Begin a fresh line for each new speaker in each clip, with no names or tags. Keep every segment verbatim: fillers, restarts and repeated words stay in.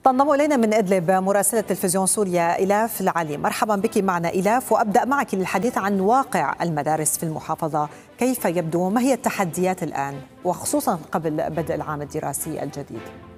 تنضم إلينا من إدلب مراسلة تلفزيون سوريا إلاف العلي. مرحبا بك معنا إلاف، وأبدأ معك للحديث عن واقع المدارس في المحافظة. كيف يبدو؟ ما هي التحديات الآن وخصوصا قبل بدء العام الدراسي الجديد؟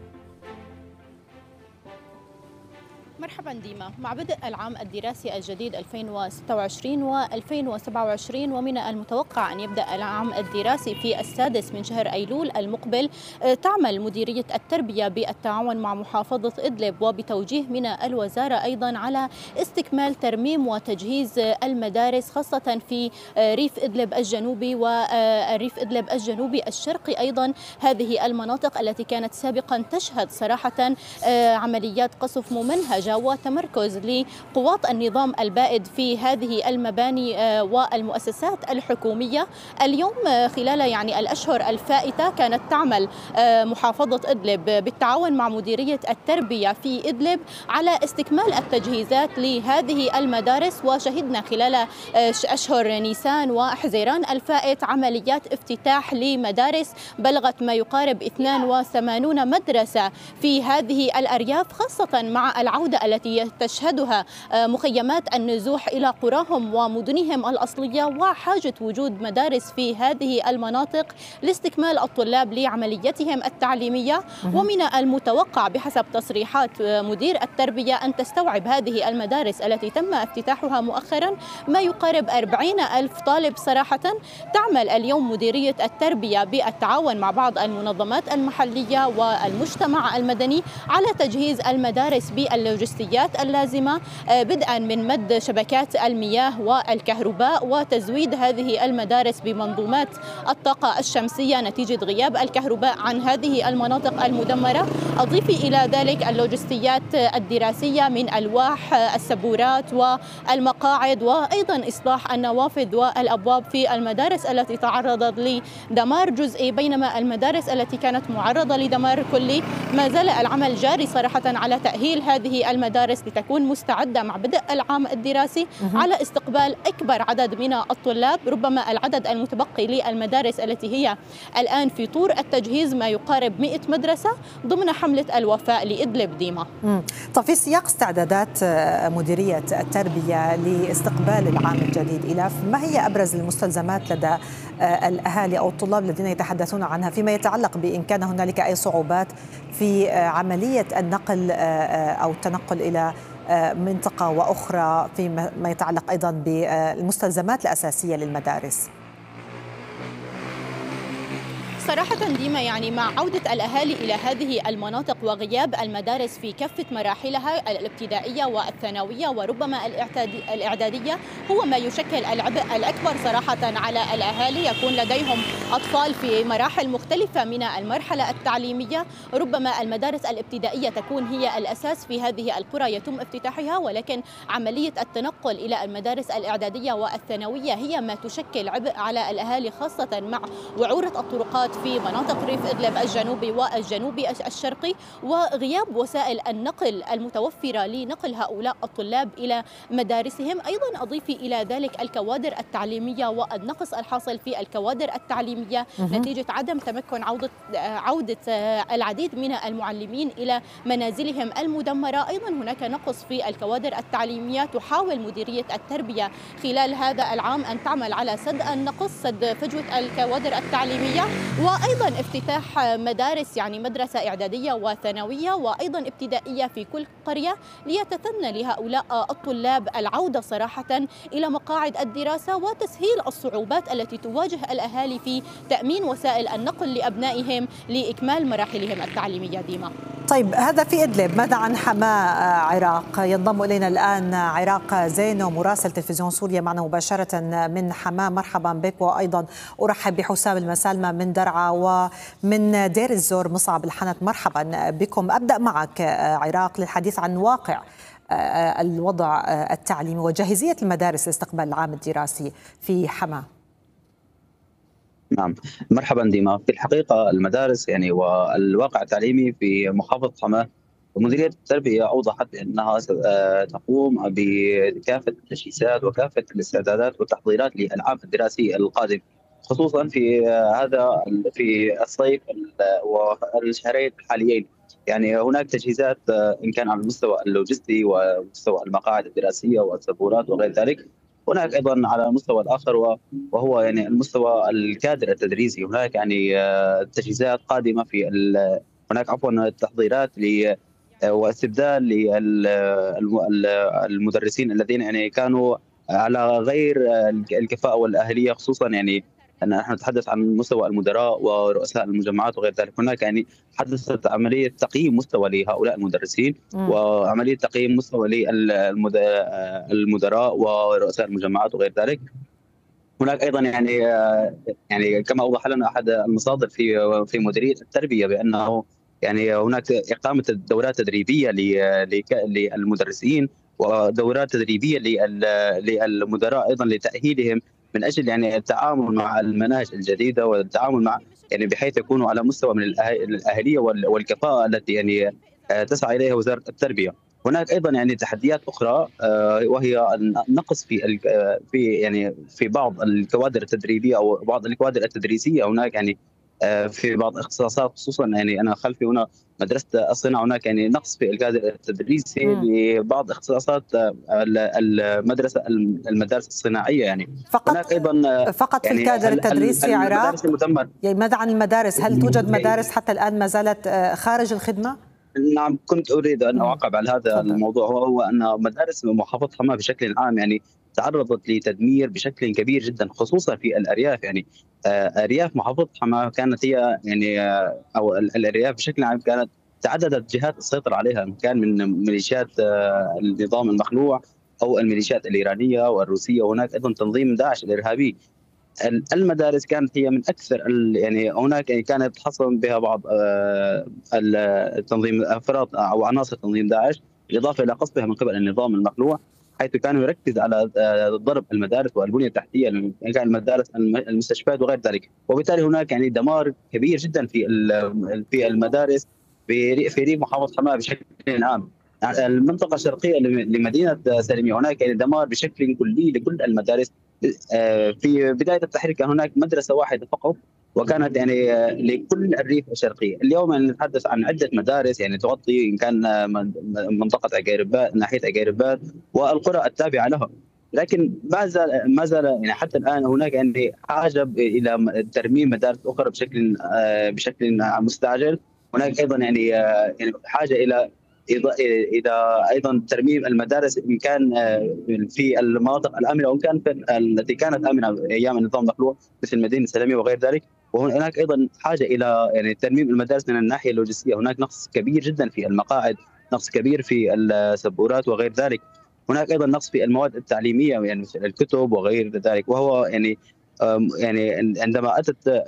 مرحبا ديما. مع بدء العام الدراسي الجديد ألفين وستة وعشرين وألفين وسبعة وعشرين، ومن المتوقع أن يبدأ العام الدراسي في السادس من شهر أيلول المقبل، تعمل مديرية التربية بالتعاون مع محافظة إدلب وبتوجيه من الوزارة أيضا على استكمال ترميم وتجهيز المدارس، خاصة في ريف إدلب الجنوبي وريف إدلب الجنوبي الشرقي. أيضا هذه المناطق التي كانت سابقا تشهد صراحة عمليات قصف ممنهجة وتمركز لقوات النظام البائد في هذه المباني والمؤسسات الحكومية. اليوم خلال يعني الأشهر الفائتة كانت تعمل محافظة إدلب بالتعاون مع مديرية التربية في إدلب على استكمال التجهيزات لهذه المدارس، وشهدنا خلال أشهر نيسان وحزيران الفائت عمليات افتتاح لمدارس بلغت ما يقارب اثنين وثمانين مدرسة في هذه الأرياف، خاصة مع العودة التي تشهدها مخيمات النزوح إلى قراهم ومدنهم الأصلية، وحاجة وجود مدارس في هذه المناطق لاستكمال الطلاب لعمليتهم التعليمية. ومن المتوقع بحسب تصريحات مدير التربية أن تستوعب هذه المدارس التي تم افتتاحها مؤخرا ما يقارب أربعين ألف طالب. صراحة تعمل اليوم مديرية التربية بالتعاون مع بعض المنظمات المحلية والمجتمع المدني على تجهيز المدارس باللوجستيات اللازمة، بدءا من مد شبكات المياه والكهرباء وتزويد هذه المدارس بمنظومات الطاقة الشمسية نتيجة غياب الكهرباء عن هذه المناطق المدمرة. أضيف إلى ذلك اللوجستيات الدراسية من ألواح السبورات والمقاعد، وأيضا إصلاح النوافذ والأبواب في المدارس التي تعرضت لدمار جزئي، بينما المدارس التي كانت معرضة لدمار كلي ما زال العمل جاري صراحة على تأهيل هذه المدارس لتكون مستعدة مع بدء العام الدراسي على استقبال أكبر عدد من الطلاب. ربما العدد المتبقي للمدارس التي هي الآن في طور التجهيز ما يقارب مئة مدرسة ضمن حملة الوفاء لإدلب ديما.
طب في سياق استعدادات مديرية التربية لاستقبال العام الجديد إلاف، ما هي أبرز المستلزمات لدى الأهالي أو الطلاب الذين يتحدثون عنها فيما يتعلق بإن كان هنالك أي صعوبات في عملية النقل أو التنقل إلى منطقة وأخرى فيما يتعلق أيضا بالمستلزمات الأساسية للمدارس؟
صراحة ديما يعني مع عودة الأهالي إلى هذه المناطق وغياب المدارس في كافة مراحلها الابتدائية والثانوية وربما الإعدادية هو ما يشكل العبء الأكبر صراحة على الأهالي. يكون لديهم أطفال في مراحل مختلفة من المرحلة التعليمية، ربما المدارس الابتدائية تكون هي الأساس في هذه القرى يتم افتتاحها، ولكن عملية التنقل إلى المدارس الإعدادية والثانوية هي ما تشكل عبء على الأهالي، خاصة مع وعورة الطرقات في مناطق ريف إدلب الجنوبي والجنوبي الشرقي وغياب وسائل النقل المتوفرة لنقل هؤلاء الطلاب إلى مدارسهم. أيضا أضيف إلى ذلك الكوادر التعليمية والنقص الحاصل في الكوادر التعليمية نتيجة عدم تمكن عودة عودة العديد من المعلمين إلى منازلهم المدمرة. أيضا هناك نقص في الكوادر التعليمية. تحاول مديرية التربية خلال هذا العام أن تعمل على سد النقص، سد فجوة الكوادر التعليمية، وأيضا افتتاح مدارس يعني مدرسة إعدادية وثانوية وأيضا ابتدائية في كل قرية ليتثنى لهؤلاء الطلاب العودة صراحة إلى مقاعد الدراسة وتسهيل الصعوبات التي تواجه الأهالي في تأمين وسائل النقل لأبنائهم لإكمال مراحلهم التعليمية ديما.
طيب هذا في إدلب، ماذا عن حماة عراق؟ ينضم إلينا الآن عراق زينو مراسل تلفزيون سوريا معنا مباشرة من حماة. مرحبا بك، وأيضا أرحب بحسام المسالمة من درعا ومن دير الزور مصعب الحنت. مرحبا بكم. أبدأ معك عراق للحديث عن واقع الوضع التعليمي وجاهزية المدارس لاستقبال العام الدراسي في حماة.
نعم، مرحبا ديما. في الحقيقة المدارس يعني والواقع التعليمي في محافظة حماة، ومديرية التربية أوضحت أنها تقوم بكافة التجهيزات وكافة الاستعدادات والتحضيرات للعام الدراسي القادم، خصوصا في هذا في الصيف والشهرين الحاليين. يعني هناك تجهيزات ان كان على المستوى اللوجستي ومستوى المقاعد الدراسيه والسبورات وغير ذلك. هناك ايضا على المستوى الاخر وهو يعني المستوى الكادر التدريسي، هناك يعني تجهيزات قادمه في هناك عفوا تحضيرات ل واستبدال للمدرسين الذين يعني كانوا على غير الكفاءة والأهلية، خصوصا يعني أن نحن نتحدث عن مستوى المدراء ورؤساء المجمعات وغير ذلك. هناك يعني حدثت عملية تقييم مستوى لهؤلاء المدرسين م. وعملية تقييم مستوى للمدراء ورؤساء المجمعات وغير ذلك. هناك ايضا يعني يعني كما اوضح لنا احد المصادر في في مديريه التربيه بانه يعني هناك اقامه دورات تدريبيه للمدرسين ودورات تدريبيه للمدراء ايضا لتاهيلهم من اجل يعني التعامل مع المناهج الجديده والتعامل مع يعني بحيث يكونوا على مستوى من الاهليه والكفاءه التي يعني تسعى اليها وزاره التربيه. هناك ايضا يعني تحديات اخرى وهي النقص في في يعني في بعض الكوادر التدريبيه او بعض الكوادر التدريسيه. هناك يعني في بعض الاختصاصات خصوصا يعني انا خلفي هنا مدرسه الصناعه، هناك يعني نقص في الكادر التدريسي لبعض اختصاصات المدرسه المدارس الصناعيه. يعني
فقط
هناك ايضا
فقط
يعني
في الكادر التدريسي عراق. يعني ماذا عن المدارس؟ هل توجد مدارس حتى الان ما زالت خارج الخدمه؟ نعم، كنت اريد ان اعقب على هذا فضل. الموضوع وهو ان مدارس محافظه حماه بشكل عام يعني تعرضت لتدمير بشكل كبير جدا، خصوصا في الارياف. يعني ارياف محافظه حماه كانت هي يعني او الارياف بشكل عام كانت تعددت جهات السيطره عليها، كان من ميليشيات النظام المخلوع او الميليشيات الايرانيه والروسيه، وهناك ايضا تنظيم داعش الارهابي. المدارس كانت هي من اكثر يعني هناك يعني كانت تحصن بها بعض التنظيم افراد او عناصر تنظيم داعش، بالاضافه الى قصفها من قبل النظام المخلوع، حيث كانوا يركز على ضرب المدارس والبنيه التحتيه، كان المدارس المستشفيات وغير ذلك. وبالتالي هناك يعني دمار كبير جدا في في المدارس في في ريف محافظه حماه بشكل عام. المنطقه الشرقيه لمدينه سالميه هناك يعني دمار بشكل كلي لكل المدارس. في بدايه التحرير كان هناك مدرسه واحده فقط وكانت يعني لكل الريف الشرقي. اليوم نتحدث عن عده مدارس يعني تغطي ان كان منطقه عقيربات ناحيه عقيربات والقرى التابعه لها، لكن ما زال ما زال يعني حتى الان هناك يعني حاجه الى ترميم مدارس اخرى بشكل بشكل مستعجل. هناك ايضا يعني حاجه الى إذا أيضا ترميم المدارس إن كان في المناطق الآمنة وإن كان في التي كانت آمنة أيام النظام المخلوع مثل مدينة سلمية وغير ذلك. وهناك أيضا حاجة إلى يعني ترميم المدارس من الناحية اللوجستية، هناك نقص كبير جدا في المقاعد، نقص كبير في السبورات وغير ذلك. هناك أيضا نقص في المواد التعليمية يعني مثل الكتب وغير ذلك. وهو يعني يعني عندما اتت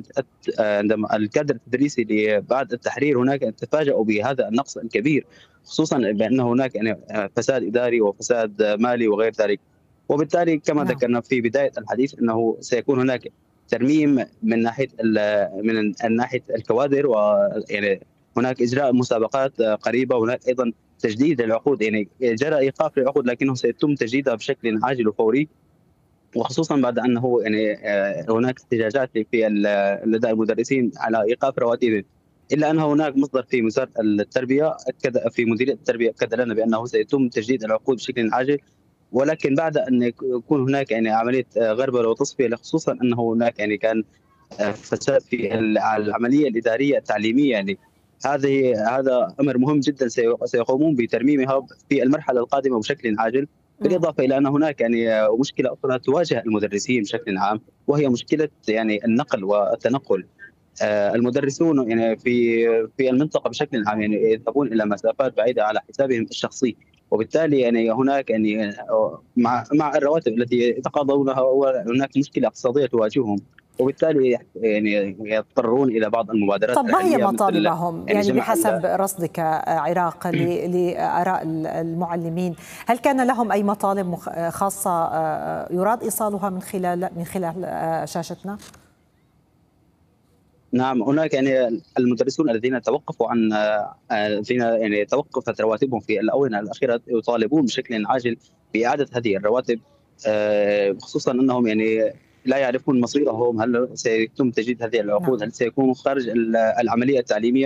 عندما الكادر التدريسي بعد التحرير هناك تفاجؤوا بهذا النقص الكبير، خصوصا بان هناك يعني فساد اداري وفساد مالي وغير ذلك. وبالتالي كما ذكرنا في بدايه الحديث انه سيكون هناك ترميم من ناحيه من ناحيه الكوادر، ويعني هناك اجراء مسابقات قريبه، وهناك ايضا تجديد العقود. يعني جرى ايقاف العقود لكنه سيتم تجديدها بشكل عاجل وفوري، وخصوصا بعد انه يعني هناك احتجاجات في لدى المدرسين على ايقاف رواتبهم. الا ان هناك مصدر في وزاره التربيه اكد في مديريه التربيه اكد لنا بانه سيتم تجديد العقود بشكل عاجل، ولكن بعد ان يكون هناك يعني عمليه غربله وتصفيه، خصوصا انه هناك يعني كان فساد في العمليه الاداريه التعليميه. يعني هذه هذا امر مهم جدا سيقومون بترميمها في المرحله القادمه بشكل عاجل. بالاضافه الى ان هناك يعني مشكله اخرى تواجه المدرسين بشكل عام، وهي مشكله يعني النقل والتنقل. المدرسون يعني في في المنطقه بشكل عام يعني يذهبون الى مسافات بعيده على حسابهم الشخصي، وبالتالي يعني هناك يعني مع مع الرواتب التي يتقاضونها هناك مشكله اقتصاديه تواجههم، وبالتالي يعني يضطرون الى بعض المبادرات. طب ما هي مطالبهم يعني, يعني بحسب رصدك عراق لآراء المعلمين؟ هل كان لهم اي مطالب خاصه يراد ايصالها من خلال من خلال شاشتنا؟
نعم، هناك يعني المدرسون الذين توقفوا عن الذين يعني توقفت رواتبهم في الاونه الاخيره يطالبون بشكل عاجل باعاده هذه الرواتب، خصوصا انهم يعني لا يعرفون مصيرهم، هل سيتم تجديد هذه العقود، هل سيكونوا خارج العمليه التعليميه.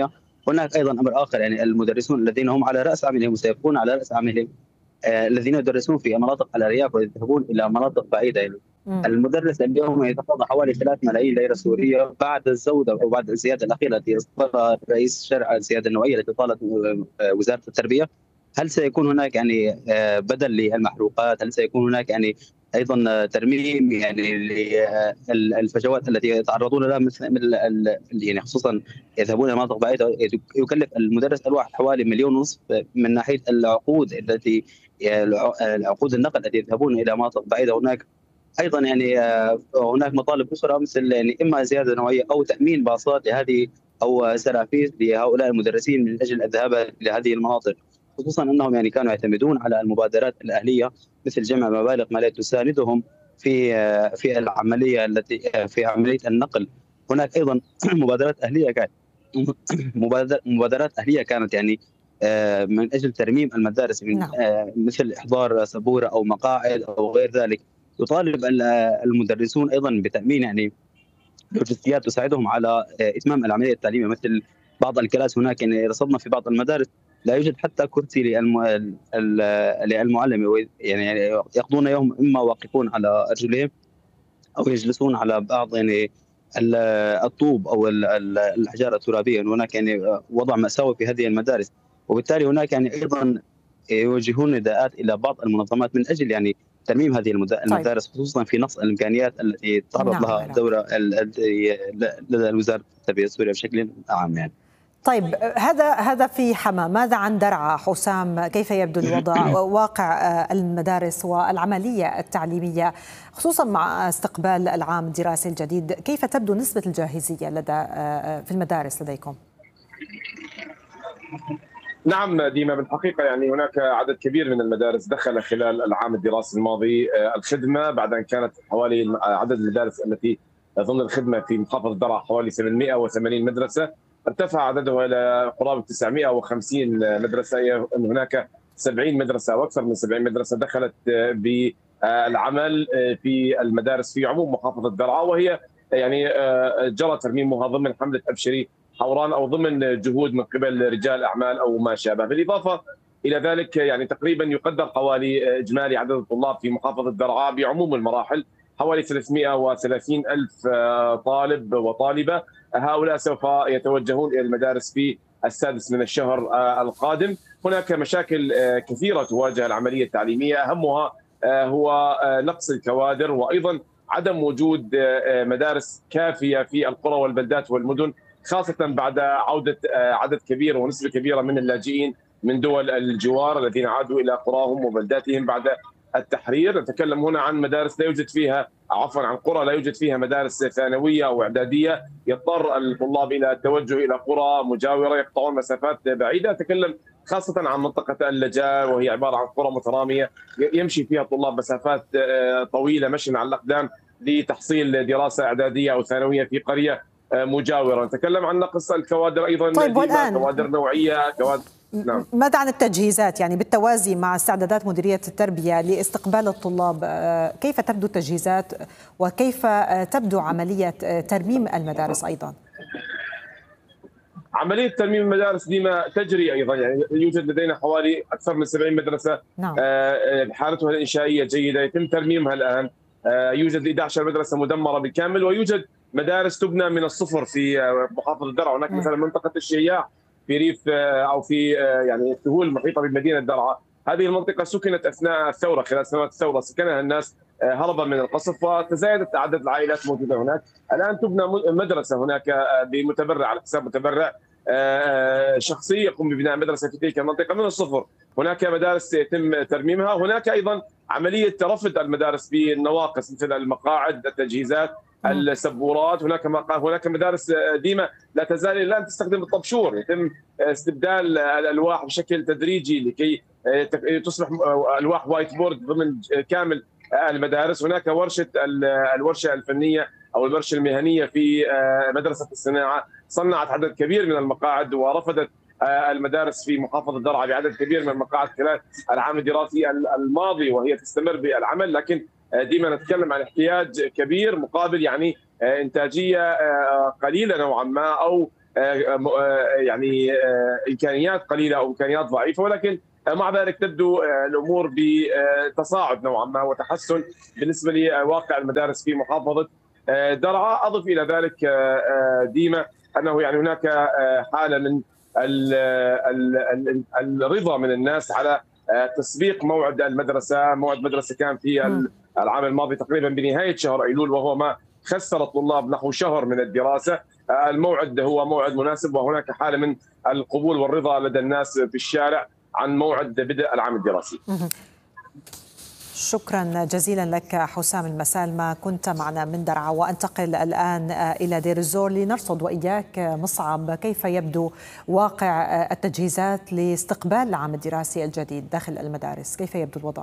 هناك ايضا امر اخر، يعني المدرسون الذين هم على راس عملهم وسيبقون على راس عملهم، آه الذين يدرسون في مناطق الارياف ويذهبون الى مناطق بعيده. يعني
مم.
المدرس اليوم يتقاضى حوالي ثلاث ملايين ليره سوريه بعد الزوده او بعد الزياده الاخيره التي اصدرها رئيس شرع الزياده النوعيه التي طالت آه، وزاره التربيه. هل سيكون هناك يعني آه، بدل للمحروقات؟ هل سيكون هناك يعني ايضا ترميم يعني للفجوات التي يتعرضون لها، مثل مثل ال- يعني خصوصا يذهبون الى مناطق بعيده، يكلف المدرس الواحد حوالي مليون ونصف من ناحيه العقود التي العقود النقل التي يذهبون الى مناطق بعيده. هناك ايضا يعني آه، هناك مطالب اخرى مثل يعني اما زياده نوعيه او تامين باصات لهذه او سرافيس لهؤلاء المدرسين من اجل الذهاب الى هذه المناطق، خصوصا انهم يعني كانوا يعتمدون على المبادرات الاهليه مثل جمع مبالغ ماليه تساندهم في آه، في العمليه التي آه، في عمليه النقل. هناك ايضا مبادرات اهليه كانت مبادر- مبادرات اهليه كانت يعني آه، من اجل ترميم المدارس، من
نعم.
آه، مثل احضار سبوره او مقاعد او غير ذلك. يطالب ال- المدرسون ايضا بتامين يعني لوجستيات تساعدهم على اتمام العمليه التعليميه، مثل بعض الكلاس. هناك يعني رصدنا في بعض المدارس لا يوجد حتى كرسي للم- ال- للمعلم، يعني يقضون يوم اما واقفون على ارجلهم او يجلسون على بعض يعني ال- الطوب او ال- ال- الاحجار الترابيه. هناك يعني وضع ماساوي في هذه المدارس، وبالتالي هناك يعني ايضا يوجهون نداءات الى بعض المنظمات من اجل يعني ترميم هذه المد-
طيب.
المدارس، خصوصا في نقص الامكانيات التي تعرض
نعم
لها
عراق.
الدوله ال- ال- لدى وزاره التربيه السوريه بشكل عام. يعني
طيب، هذا هذا في حما، ماذا عن درعا حسام؟ كيف يبدو الوضع واقع المدارس والعملية التعليمية خصوصا مع استقبال العام الدراسي الجديد؟ كيف تبدو نسبة الجاهزية لدى في المدارس لديكم؟
نعم ديما، بالحقيقة يعني هناك عدد كبير من المدارس دخل خلال العام الدراسي الماضي الخدمة، بعد أن كانت حوالي عدد المدارس التي ضمن الخدمة في محافظة درعا حوالي ثمانمائة وثمانين مدرسة، ارتفع عددها إلى قرابة تسعمائة وخمسين مدرسة. أن هناك سبعين مدرسة أو أكثر من سبعين مدرسة دخلت بالعمل في المدارس في عموم محافظة درعا، وهي يعني جرى ترميمها ضمن حملة أبشري حوران او ضمن جهود من قبل رجال اعمال او ما شابه. بالاضافه الى ذلك يعني تقريبا يقدر حوالي اجمالي عدد الطلاب في محافظه درعا بعموم المراحل حوالي ثلاثمائة وثلاثين الف طالب وطالبه. هؤلاء سوف يتوجهون الى المدارس في السادس من الشهر القادم. هناك مشاكل كثيره تواجه العمليه التعليميه، اهمها هو نقص الكوادر، وايضا عدم وجود مدارس كافيه في القرى والبلدات والمدن، خاصة بعد عودة عدد كبير ونسبة كبيرة من اللاجئين من دول الجوار الذين عادوا إلى قراهم وبلداتهم بعد التحرير. نتكلم هنا عن مدارس لا يوجد فيها، عفوا عن قرى لا يوجد فيها مدارس ثانوية أو إعدادية، يضطر الطلاب إلى التوجه إلى قرى مجاورة يقطعون مسافات بعيدة. أتكلم خاصة عن منطقة اللجاء، وهي عبارة عن قرى مترامية يمشي فيها الطلاب مسافات طويلة مشي على الأقدام لتحصيل دراسة إعدادية أو ثانوية في قرية مجاورة. نتكلم عن نقص الكوادر أيضا.
طيب، والآن
كوادر نوعية كوادر.
نعم. ماذا عن التجهيزات؟ يعني بالتوازي مع استعدادات مديرية التربية لاستقبال الطلاب، كيف تبدو التجهيزات وكيف تبدو عملية ترميم المدارس أيضا؟
عملية ترميم المدارس ديما تجري أيضا، يعني يوجد لدينا حوالي أكثر من سبعين مدرسة.
نعم.
حالتها الإنشائية جيدة يتم ترميمها الآن. يوجد إحدى عشرة مدرسة مدمرة بالكامل، ويوجد مدارس تبنى من الصفر في محافظة درعا. هناك مثلا منطقة الشياع في ريف أو في يعني السهول المحيطة بمدينة درعا، هذه المنطقة سكنت أثناء الثورة، خلال سنوات الثورة سكنها الناس هربا من القصف، وتزايدت عدد العائلات الموجودة هناك. الآن تبنى مدرسة هناك بمتبرع، على حساب متبرع شخصي يقوم ببناء مدرسة في تلك المنطقة من الصفر. هناك مدارس يتم ترميمها. هناك أيضا عملية رفض المدارس بالنواقص مثل المقاعد، التجهيزات، السبورات. هناك هناك مدارس ديما لا تزال الان تستخدم الطبشور، يتم استبدال الالواح بشكل تدريجي لكي تصبح الواح وايت بورد ضمن كامل المدارس. هناك ورشه الورشه الفنيه او الورشه المهنيه في مدرسه الصناعه صنعت عدد كبير من المقاعد، ورفضت المدارس في محافظه درعا بعدد كبير من المقاعد خلال العام الدراسي الماضي، وهي تستمر بالعمل. لكن ديما نتكلم عن احتياج كبير مقابل يعني انتاجيه قليله نوعا ما، او يعني امكانيات قليله او امكانيات ضعيفه، ولكن مع ذلك تبدو الامور بتصاعد نوعا ما وتحسن بالنسبه لواقع المدارس في محافظه درعا. اضف الى ذلك ديما انه يعني هناك حاله من الرضا من الناس على تسبيق موعد المدرسه. موعد المدرسه كان في العام الماضي تقريبا بنهايه شهر ايلول، وهو ما خسر الطلاب نحو شهر من الدراسه. الموعد هو موعد مناسب، وهناك حاله من القبول والرضا لدى الناس في الشارع عن موعد بدء العام الدراسي.
شكرا جزيلا لك حسام المسالمة، كنت معنا من درعا. وانتقل الآن إلى دير الزور لنرصد وإياك مصعب كيف يبدو واقع التجهيزات لاستقبال العام الدراسي الجديد داخل المدارس، كيف يبدو الوضع؟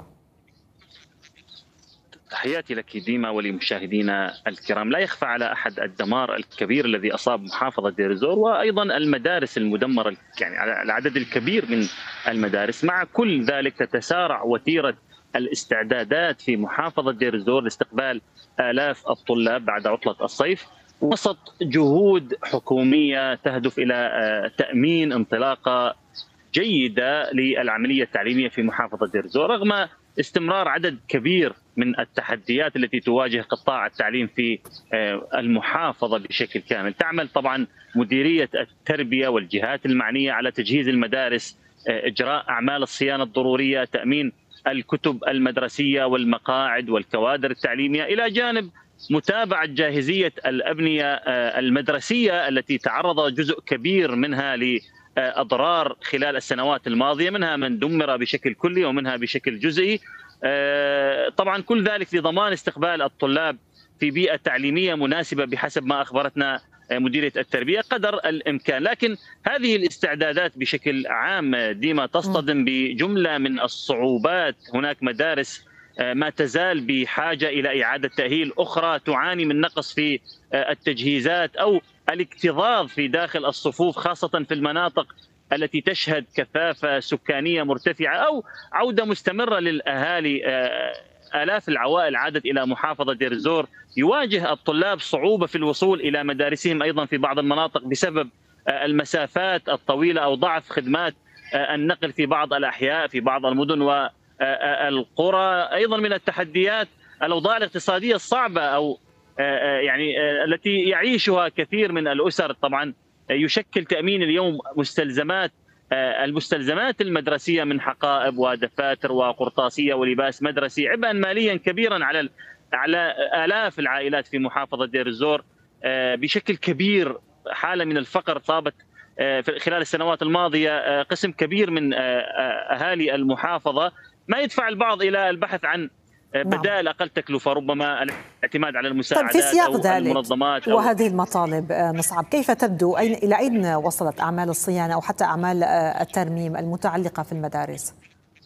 تحياتي لك ديما ولمشاهدينا الكرام. لا يخفى على أحد الدمار الكبير الذي أصاب محافظة دير الزور وأيضا المدارس المدمرة، يعني على العدد الكبير من المدارس. مع كل ذلك تتسارع وتيرة الاستعدادات في محافظة دير الزور لاستقبال آلاف الطلاب بعد عطلة الصيف، وسط جهود حكومية تهدف إلى تأمين انطلاقة جيدة للعملية التعليمية في محافظة دير الزور، رغم استمرار عدد كبير من التحديات التي تواجه قطاع التعليم في المحافظة بشكل كامل. تعمل طبعا مديرية التربية والجهات المعنية على تجهيز المدارس، إجراء أعمال الصيانة الضرورية، تأمين الكتب المدرسية والمقاعد والكوادر التعليمية، إلى جانب متابعة جاهزية الأبنية المدرسية التي تعرض جزء كبير منها لأضرار خلال السنوات الماضية، منها من دمر بشكل كلي ومنها بشكل جزئي. طبعا كل ذلك لضمان استقبال الطلاب في بيئة تعليمية مناسبة بحسب ما أخبرتنا مديرية التربية قدر الإمكان. لكن هذه الاستعدادات بشكل عام ديما تصطدم بجملة من الصعوبات. هناك مدارس ما تزال بحاجة إلى إعادة تأهيل، أخرى تعاني من نقص في التجهيزات أو الاكتظاظ في داخل الصفوف، خاصة في المناطق التي تشهد كثافة سكانية مرتفعة أو عودة مستمرة للأهالي. آلاف العوائل عادت إلى محافظة دير الزور. يواجه الطلاب صعوبة في الوصول إلى مدارسهم أيضا في بعض المناطق بسبب المسافات الطويلة أو ضعف خدمات النقل في بعض الأحياء في بعض المدن والقرى. أيضا من التحديات الأوضاع الاقتصادية الصعبة أو يعني التي يعيشها كثير من الأسر. طبعا يشكل تأمين اليوم مستلزمات المستلزمات المدرسية من حقائب ودفاتر وقرطاسية ولباس مدرسي عبئا ماليا كبيرا على على آلاف العائلات في محافظة دير الزور. بشكل كبير حالة من الفقر صابت خلال السنوات الماضية قسم كبير من أهالي المحافظة، ما يدفع البعض إلى البحث عن بدائل أقل تكلفة، ربما الاعتماد على المساعدات
طيب في سياق
أو
ذلك
المنظمات أو
وهذه المطالب مصعب، كيف تبدو؟ أين إلى أين وصلت أعمال الصيانة أو حتى أعمال الترميم المتعلقة في المدارس؟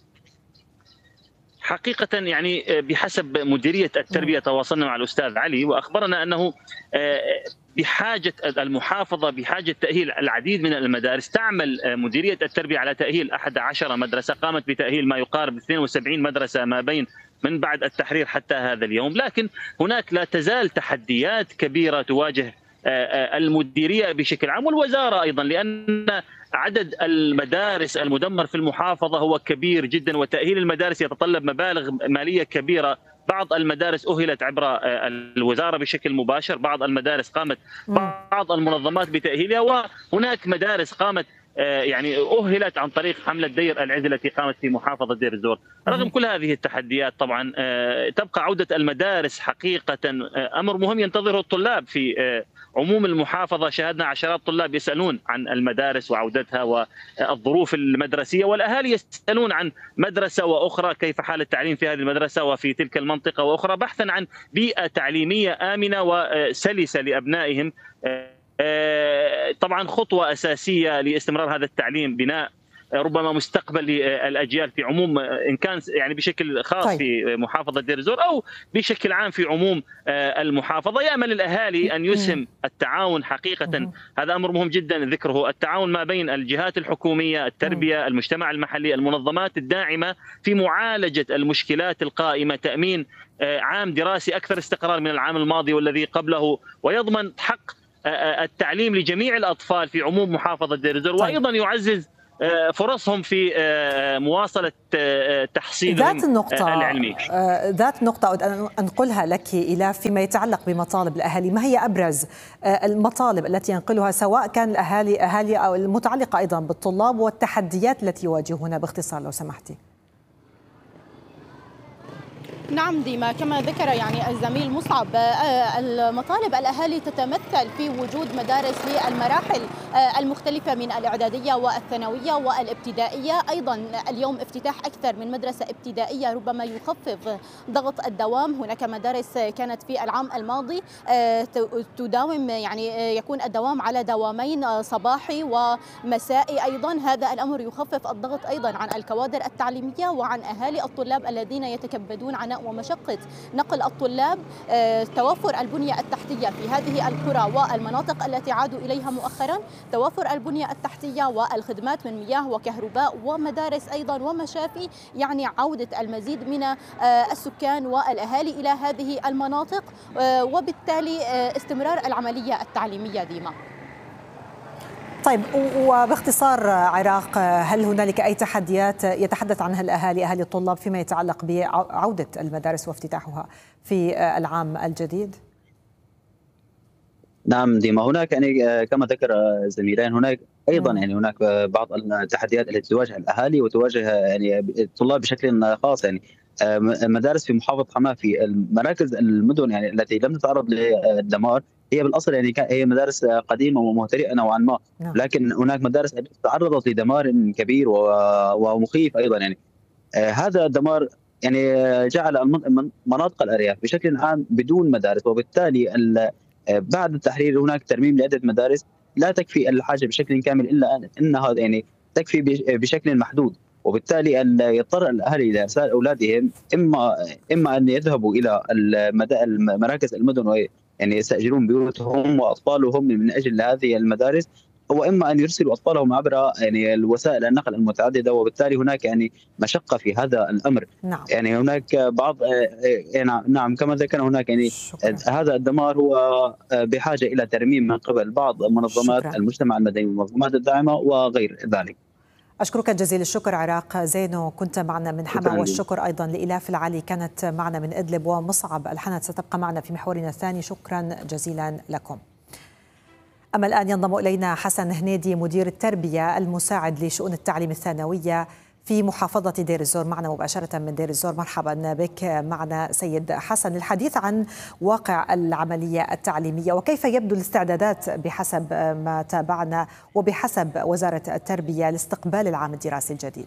حقيقة يعني بحسب مديرية التربية تواصلنا مع الأستاذ علي وأخبرنا أنه بحاجة المحافظة بحاجة تأهيل العديد من المدارس. تعمل مديرية التربية على تأهيل أحد عشر مدرسة، قامت بتأهيل ما يقارب اثنين وسبعين مدرسة ما بين من بعد التحرير حتى هذا اليوم. لكن هناك لا تزال تحديات كبيرة تواجه المديرية بشكل عام والوزارة أيضا، لأن عدد المدارس المدمر في المحافظة هو كبير جدا، وتأهيل المدارس يتطلب مبالغ مالية كبيرة. بعض المدارس أهلت عبر الوزارة بشكل مباشر، بعض المدارس قامت بعض المنظمات بتأهيلها، وهناك مدارس قامت يعني أهلت عن طريق حملة دير العز التي قامت في محافظة دير الزور. رغم كل هذه التحديات طبعا تبقى عودة المدارس حقيقة أمر مهم ينتظره الطلاب في عموم المحافظة. شاهدنا عشرات طلاب يسألون عن المدارس وعودتها والظروف المدرسية، والأهالي يسألون عن مدرسة وأخرى كيف حال التعليم في هذه المدرسة وفي تلك المنطقة وأخرى، بحثا عن بيئة تعليمية آمنة وسلسة لأبنائهم. طبعا خطوة أساسية لاستمرار هذا التعليم بناء ربما مستقبل للأجيال في عموم، إن كان يعني بشكل خاص طيب. في محافظة دير الزور أو بشكل عام في عموم المحافظة. يأمل الأهالي أن يسهم التعاون حقيقة، هذا أمر مهم جدا ذكره، التعاون ما بين الجهات الحكومية، التربية، المجتمع المحلي، المنظمات الداعمة في معالجة المشكلات القائمة، تأمين عام دراسي أكثر استقرار من العام الماضي والذي قبله، ويضمن حق التعليم لجميع الأطفال في عموم محافظة دير الزور، وأيضا يعزز فرصهم في مواصلة تحصيلهم
ذات النقطة
العلمي.
ذات نقطة أود أن أنقلها لك إلى فيما يتعلق بمطالب الأهالي. ما هي أبرز المطالب التي ينقلها سواء كان الأهالي أهالي أو المتعلقة أيضا بالطلاب، والتحديات التي يواجهونها باختصار لو سمحتي؟
نعم ديما، كما ذكر يعني الزميل مصعب، المطالب الأهالي تتمثل في وجود مدارس للمراحل المختلفة من الإعدادية والثانوية والابتدائية. أيضا اليوم افتتاح أكثر من مدرسة ابتدائية ربما يخفف ضغط الدوام. هناك مدارس كانت في العام الماضي تداوم يعني يكون الدوام على دوامين صباحي ومسائي. أيضا هذا الأمر يخفف الضغط أيضا عن الكوادر التعليمية وعن أهالي الطلاب الذين يتكبدون عناء ومشقة نقل الطلاب. توفر البنية التحتية في هذه القرى والمناطق التي عادوا إليها مؤخرا، توفر البنية التحتية والخدمات من مياه وكهرباء ومدارس أيضا ومشافي، يعني عودة المزيد من السكان والأهالي إلى هذه المناطق، وبالتالي استمرار العملية التعليمية ديما.
طيب، وباختصار عراق، هل هنالك أي تحديات يتحدث عنها الأهالي أهالي الطلاب فيما يتعلق بعودة المدارس وافتتاحها في العام الجديد؟
نعم ديما، هناك يعني كما ذكر زميلين هناك ايضا يعني هناك بعض التحديات التي تواجه الاهالي وتواجه يعني الطلاب بشكل خاص. يعني مدارس في محافظه حماه في مراكز المدن يعني التي لم تتعرض للدمار هي بالاصل يعني هي مدارس قديمه ومهترئه نوعا ما، لكن هناك مدارس تعرضت لدمار كبير ومخيف ايضا. يعني هذا الدمار يعني جعل مناطق الارياف بشكل عام بدون مدارس، وبالتالي بعد التحرير هناك ترميم لعده مدارس لا تكفي الحاجه بشكل كامل الا انها يعني تكفي بشكل محدود، وبالتالي ان يضطر الاهالي الى ارسال اولادهم اما اما ان يذهبوا الى مراكز المدن يعني يستاجرون بيوتهم واطفالهم من اجل هذه المدارس، واما ان يرسلوا اطفالهم عبر يعني الوسائل النقل المتعدده، وبالتالي هناك يعني مشقه في هذا الامر.
نعم.
يعني هناك بعض يعني نعم كما ذكرنا هناك يعني شكرا. هذا الدمار هو بحاجه الى ترميم من قبل بعض منظمات شكرا. المجتمع المدني والمنظمات الداعمه وغير ذلك.
أشكرك جزيل الشكر عراق زينو، كنت معنا من حما، والشكر أيضا لإلاف العلي كانت معنا من إدلب، ومصعب الحنت ستبقى معنا في محورنا الثاني. شكرا جزيلا لكم. أما الآن ينضم إلينا حسن هنيدي مدير التربية المساعد لشؤون التعليم الثانوية في محافظة دير الزور، معنا مباشرة من دير الزور. مرحبا بك معنا سيد حسن، الحديث عن واقع العملية التعليمية وكيف يبدو الاستعدادات بحسب ما تابعنا وبحسب وزارة التربية لاستقبال العام الدراسي الجديد.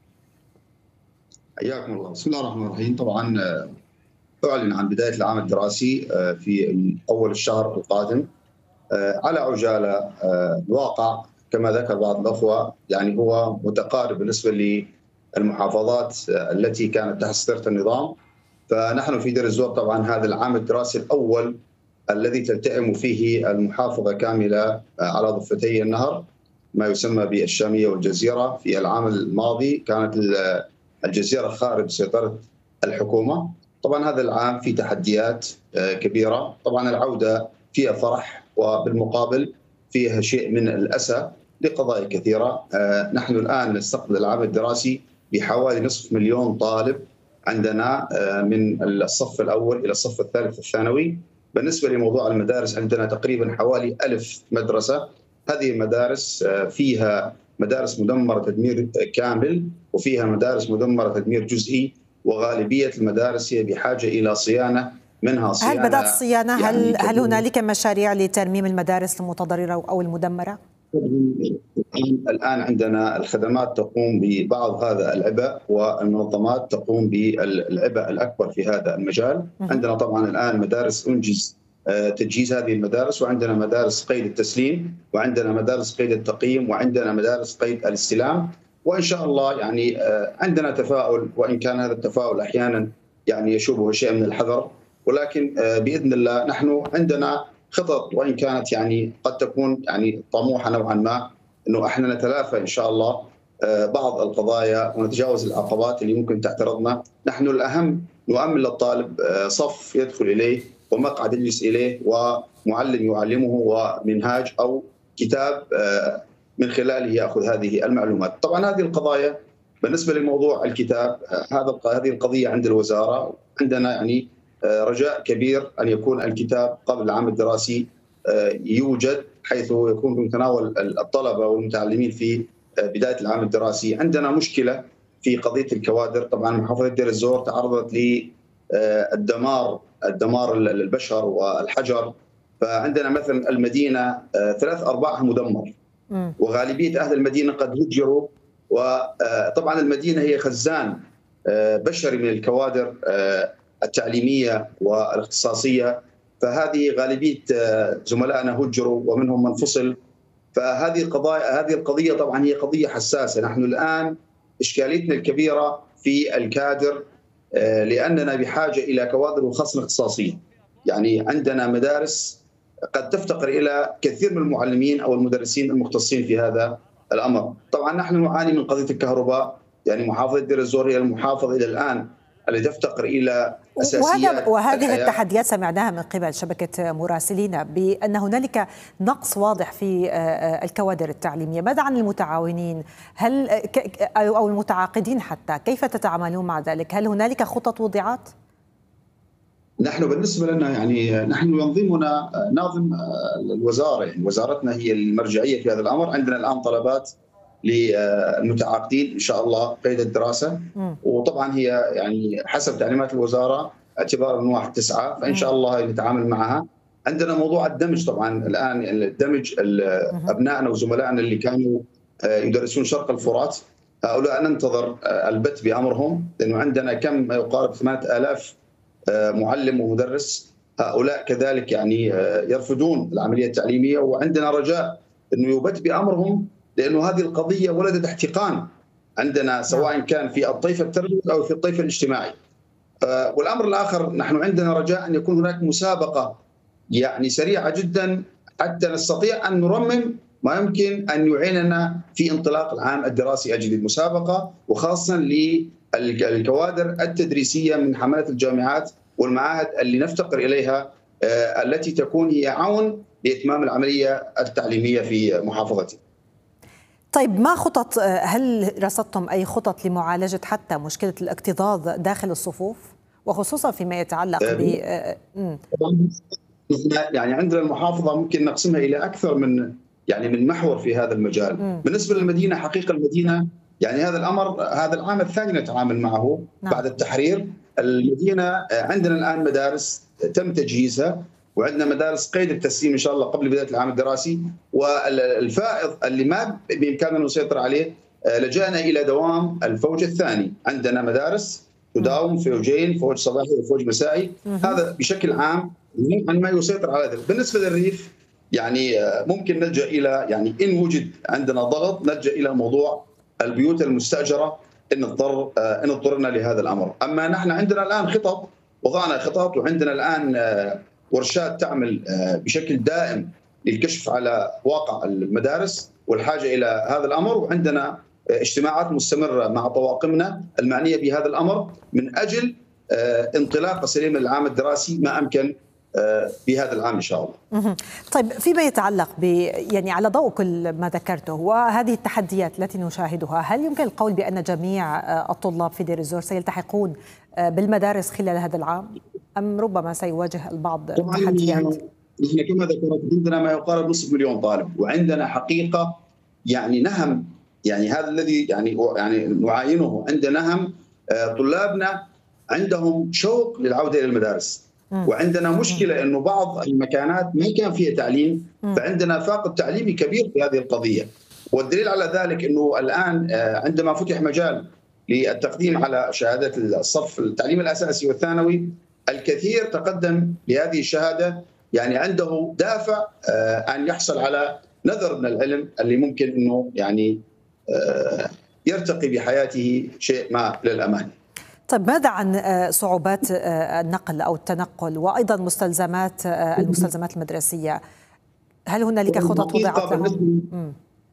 حياكم الله. بسم الله الرحمن الرحيم. طبعا أعلن عن بداية العام الدراسي في أول الشهر القادم. على عجالة الواقع كما ذكر بعض الأخوة يعني هو متقارب بالنسبة للمحافظات التي كانت تحت سيطرة النظام. فنحن في دير الزور طبعا هذا العام الدراسي الأول الذي تلتئم فيه المحافظة كاملة على ضفتي النهر، ما يسمى بالشامية والجزيرة. في العام الماضي كانت الجزيرة خارج سيطرة الحكومة. طبعا هذا العام في تحديات كبيرة، طبعا العودة فيها فرح وبالمقابل فيها شيء من الأسى لقضايا كثيرة. نحن الآن نستقبل العام الدراسي بحوالي نصف مليون طالب عندنا من الصف الأول إلى الصف الثالث الثانوي. بالنسبة لموضوع المدارس عندنا تقريبا حوالي ألف مدرسة. هذه المدارس فيها مدارس مدمرة تدمير كامل وفيها مدارس مدمرة تدمير جزئي، وغالبية المدارس هي بحاجة إلى صيانة منها صيانة.
هل بدأت الصيانة؟ يعني هل هل هنالك مشاريع لترميم المدارس المتضررة أو المدمرة؟
الآن عندنا الخدمات تقوم ببعض هذا العبء والمنظمات تقوم بالعبء الأكبر في هذا المجال. عندنا طبعا الآن مدارس أنجز تجهيز هذه المدارس، وعندنا مدارس قيد التسليم، وعندنا مدارس قيد التقييم، وعندنا مدارس قيد الاستلام. وإن شاء الله يعني عندنا تفاؤل، وإن كان هذا التفاؤل أحيانا يعني يشوبه شيء من الحذر، ولكن بإذن الله نحن عندنا خطط، وإن كانت يعني قد تكون يعني طموحة نوعا ما، أنه احنا نتلافى إن شاء الله بعض القضايا ونتجاوز العقبات اللي ممكن تعترضنا. نحن الأهم نؤمن للطالب صف يدخل إليه ومقعد يجلس إليه معلم يعلمه ومنهاج أو كتاب من خلاله يأخذ هذه المعلومات. طبعا هذه القضايا بالنسبة لموضوع الكتاب، هذا هذه القضية عند الوزارة. عندنا يعني رجاء كبير أن يكون الكتاب قبل العام الدراسي يوجد، حيث يكون بمتناول الطلبة والمتعلمين في بداية العام الدراسي. عندنا مشكلة في قضية الكوادر. طبعا محافظة دير الزور تعرضت للدمار الدمار البشر والحجر. فعندنا مثلا المدينة ثلاث أرباعها مدمر، وغالبية أهل المدينة قد هجروا. وطبعا المدينة هي خزان بشري من الكوادر التعليمية والاختصاصية، فهذه غالبية زملائنا هجروا ومنهم من فصل. فهذه القضايا هذه القضية طبعا هي قضية حساسة. نحن الآن إشكاليتنا الكبيرة في الكادر، لأننا بحاجة إلى كوادر وخاصة اختصاصية. يعني عندنا مدارس قد تفتقر إلى كثير من المعلمين أو المدرسين المختصين في هذا الأمر. طبعا نحن نعاني من قضية الكهرباء. يعني محافظة دير الزور هي المحافظة إلى الآن التي تفتقر إلى أساسيات.
وهذه التحديات سمعناها من قبل شبكة مراسلين بأن هنالك نقص واضح في الكوادر التعليمية. ماذا عن المتعاونين هل أو المتعاقدين حتى؟ كيف تتعاملون مع ذلك؟ هل هنالك خطط وضعت؟
نحن بالنسبة لنا يعني نحن ينظمنا ناظم الوزارة. يعني وزارتنا هي المرجعية في هذا الأمر. عندنا الآن طلبات للمتعاقدين إن شاء الله قيد الدراسة، وطبعا هي يعني حسب تعليمات الوزارة اعتبارا من واحد تسعة، فإن شاء الله نتعامل معها. عندنا موضوع الدمج طبعا الآن، يعني الدمج أبنائنا وزملائنا اللي كانوا يدرسون شرق الفرات، هؤلاء ننتظر البت بأمرهم، لأنه عندنا كم ما يقارب ثمانية آلاف معلم ومدرس. هؤلاء كذلك يعني يرفضون العملية التعليمية، وعندنا رجاء أنه يبت بأمرهم، لأنه هذه القضية ولدت احتقان عندنا سواء كان في الطيف التربوي أو في الطيف الاجتماعي. والأمر الآخر نحن عندنا رجاء أن يكون هناك مسابقة يعني سريعة جدا حتى نستطيع أن نرمم ما يمكن أن يعيننا في انطلاق العام الدراسي الجديد. مسابقة وخاصة للكوادر التدريسية من حملة الجامعات والمعاهد اللي نفتقر إليها، التي تكون هي عون لإتمام العملية التعليمية في محافظتي.
طيب ما خطط، هل رصدتم أي خطط لمعالجة حتى مشكلة الاكتظاظ داخل الصفوف، وخصوصا فيما يتعلق ب
يعني عندنا المحافظة ممكن نقسمها إلى أكثر من يعني من محور في هذا المجال. م. بالنسبة للمدينة حقيقة المدينة يعني هذا الأمر هذا العام الثاني نتعامل معه. نعم. بعد التحرير المدينة عندنا الآن مدارس تم تجهيزها، وعندنا مدارس قيد التسليم إن شاء الله قبل بداية العام الدراسي. والفائض اللي ما بإمكاننا نسيطر عليه لجأنا إلى دوام الفوج الثاني. عندنا مدارس تداوم فوجين، فوج صباحي وفوج مسائي. هذا بشكل عام عن ما يسيطر على ذلك. بالنسبة للريف يعني ممكن نلجأ إلى يعني إن وجد عندنا ضغط نلجأ إلى موضوع البيوت المستأجرة إن اضطر إن اضطرنا لهذا الأمر. أما نحن عندنا الآن خطط، وضعنا خطط، وعندنا الآن ورشات تعمل بشكل دائم للكشف على واقع المدارس والحاجة إلى هذا الأمر. وعندنا اجتماعات مستمرة مع طواقمنا المعنية بهذا الأمر من أجل انطلاق سليم العام الدراسي ما أمكن بهذا العام إن شاء الله.
طيب فيما يتعلق ب يعني على ضوء كل ما ذكرته وهذه التحديات التي نشاهدها، هل يمكن القول بأن جميع الطلاب في دير الزور سيلتحقون بالمدارس خلال هذا العام، أم ربما سيواجه البعض التحديات؟
نحن كما ذكرت عندنا ما يقارب نصف مليون طالب، وعندنا حقيقة يعني نهم، يعني هذا الذي يعني يعني نعاينه. عندنا نهم طلابنا عندهم شوق للعودة إلى المدارس، وعندنا مشكلة أنه بعض المكانات ما كان فيها تعليم، فعندنا فاقد تعليمي كبير في هذه القضية. والدليل على ذلك أنه الآن عندما فتح مجال للتقديم على شهادات الصف التعليم الأساسي والثانوي، الكثير تقدم لهذه الشهادة يعني عنده دافع أن يحصل على نذر من العلم اللي ممكن أنه يعني يرتقي بحياته شيء ما للأمان.
طيب ماذا عن صعوبات النقل أو التنقل وأيضا مستلزمات المستلزمات المدرسية؟ هل هنالك خطط وضعت لهم؟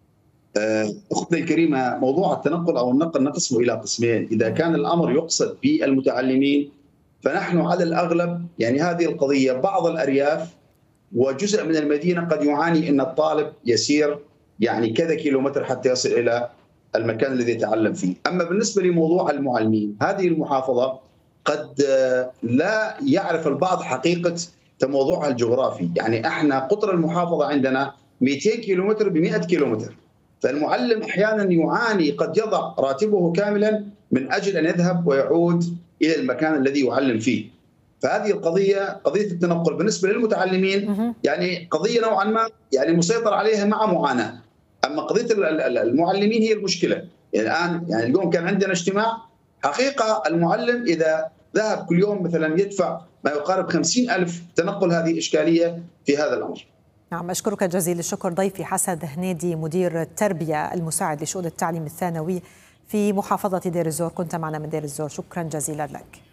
أختي الكريمة، موضوع التنقل أو النقل نقسمه إلى قسمين. إذا كان الأمر يقصد بالمتعلمين فنحن على الأغلب يعني هذه القضية بعض الأرياف وجزء من المدينة قد يعاني أن الطالب يسير يعني كذا كيلومتر حتى يصل إلى المكان الذي يتعلم فيه. أما بالنسبة لموضوع المعلمين، هذه المحافظة قد لا يعرف البعض حقيقة موضوعها الجغرافي. يعني احنا قطر المحافظة عندنا مئتين كيلومتر ب مئة كيلومتر، فالمعلم أحيانا يعاني، قد يضع راتبه كاملا من أجل أن يذهب ويعود إلى المكان الذي يعلم فيه. فهذه القضية قضية التنقل بالنسبة للمتعلمين يعني قضية نوعا ما يعني مسيطر عليها مع معاناة. أما قضية المعلمين هي المشكلة. يعني الآن يعني اليوم كان عندنا اجتماع، حقيقة المعلم إذا ذهب كل يوم مثلا يدفع ما يقارب خمسين ألف تنقل، هذه إشكالية في هذا الأمر.
نعم، أشكرك جزيل الشكر ضيفي حسن هنيدي مدير التربية المساعد لشؤون التعليم الثانوي في محافظة دير الزور، كنت معنا من دير الزور، شكرا جزيلا لك.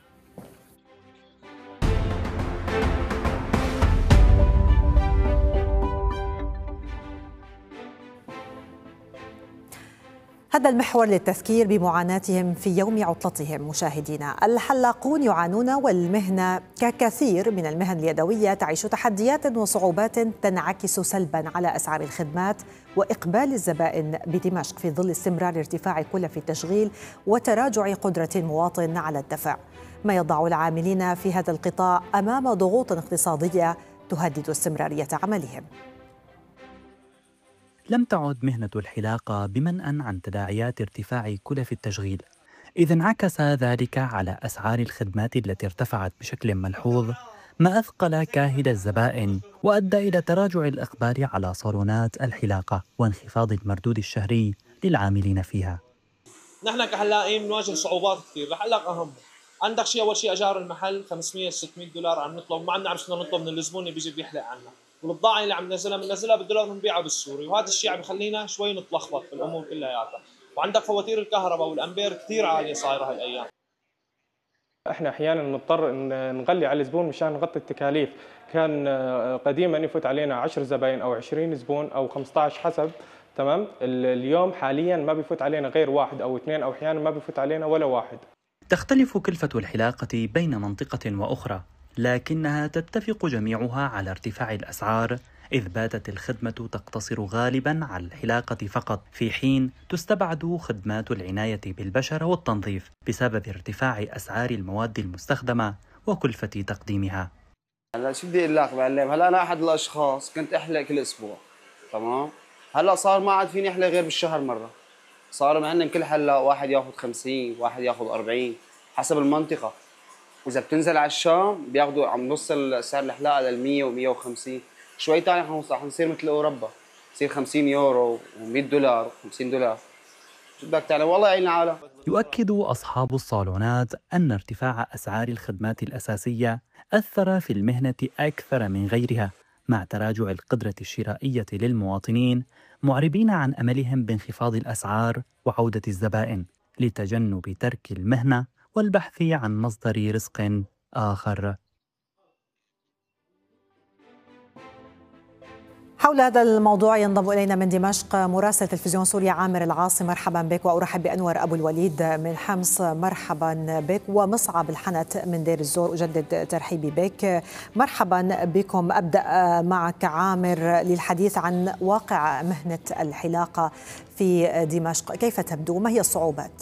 هذا المحور للتذكير بمعاناتهم في يوم عطلتهم. مشاهدينا، الحلاقون يعانون، والمهنة ككثير من المهن اليدوية تعيش تحديات وصعوبات تنعكس سلبا على أسعار الخدمات وإقبال الزبائن بدمشق في ظل استمرار ارتفاع كلف التشغيل وتراجع قدرة المواطن على الدفع، ما يضع العاملين في هذا القطاع أمام ضغوط اقتصادية تهدد استمرارية عملهم.
لم تعد مهنة الحلاقة بمنأى عن تداعيات ارتفاع كلف التشغيل، إذ انعكس ذلك على أسعار الخدمات التي ارتفعت بشكل ملحوظ، ما أثقل كاهل الزبائن وأدى إلى تراجع الإقبال على صالونات الحلاقة وانخفاض المردود الشهري للعاملين فيها.
نحن كحلاقين بنواجه صعوبات كثير. الحلاق أهم، عندك شيء أول شيء أجار المحل خمسمئة ستمئة دولار عم نطلب، ما عندنا عم نطلب من الزبون اللي بيجي بيحلق عنا، والبضاعة اللي عم ننزلها بننزلها بالدولار بنبيعها بالسوري، وهذا الشيء عم يخلينا شوي نتلخبط في الأمور كلياتها. وعندك فواتير الكهرباء والأمبير كثير عالية صايرة هالأيام.
احنا احيانا نضطر نغلي على الزبون مشان نغطي التكاليف. كان قديما يفوت علينا عشرة زباين او عشرين زبون او خمسة عشر حسب، تمام. اليوم حاليا ما بيفوت علينا غير واحد او اثنين، او احيانا ما بيفوت علينا ولا واحد.
تختلف كلفة الحلاقة بين منطقة وأخرى، لكنها تتفق جميعها على ارتفاع الأسعار، إذ باتت الخدمة تقتصر غالباً على الحلاقة فقط، في حين تستبعد خدمات العناية بالبشرة والتنظيف بسبب ارتفاع أسعار المواد المستخدمة وكلفة تقديمها.
هلا شو بدي اقول لك معلم، هلا انا احد الاشخاص كنت احلق كل اسبوع، تمام. هلا صار ما عاد فيني احلق غير بالشهر مره. صاروا معنا كل حلاق واحد ياخذ خمسين، واحد ياخذ أربعين حسب المنطقه. واذا بتنزل على الشام بياخذوا عم نوصل سعر الحلاقه لل مئة ومئة وخمسين. شوي ثاني حنصير مثل اوروبا، يصير خمسين يورو ومئة دولار وخمسين دولار. شو بدك تعمل؟ والله يعين العالم.
يؤكد أصحاب الصالونات أن ارتفاع أسعار الخدمات الأساسية أثر في المهنة أكثر من غيرها، مع تراجع القدرة الشرائية للمواطنين، معربين عن أملهم بانخفاض الأسعار وعودة الزبائن لتجنب ترك المهنة والبحث عن مصدر رزق آخر.
حول هذا الموضوع ينضم إلينا من دمشق مراسل تلفزيون سوريا عامر العاصي. مرحبا بك. وأرحب بأنور أبو الوليد من حمص، مرحبا بك. ومصعب الحنت من دير الزور، أجدد ترحيبي بك. مرحبا بكم. أبدأ معك عامر للحديث عن واقع مهنة الحلاقة في دمشق، كيف تبدو؟ ما هي الصعوبات؟